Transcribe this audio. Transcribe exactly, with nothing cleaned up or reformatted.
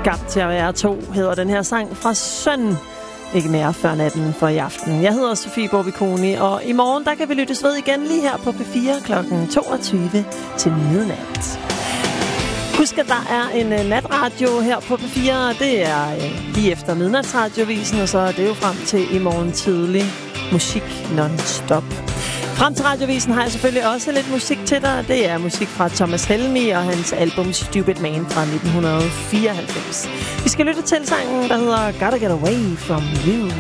Skabt til at være to hedder den her sang fra Søn. Ikke mere før natten for i aften. Jeg hedder Sofie Boviconi, og i morgen der kan vi lyttes ved igen lige her på P fire klokken toogtyve til midnat. Husk, at der er en uh, natradio her på P fire. Det er uh, lige efter midnatsradiovisen, og så er det jo frem til i morgen tidlig. Musik non-stop. Frem til radiovisen har jeg selvfølgelig også lidt musik til dig. Det er musik fra Thomas Helmig og hans album Stupid Man fra nitten fireoghalvfems. Vi skal lytte til sangen, der hedder Gotta Get Away From You.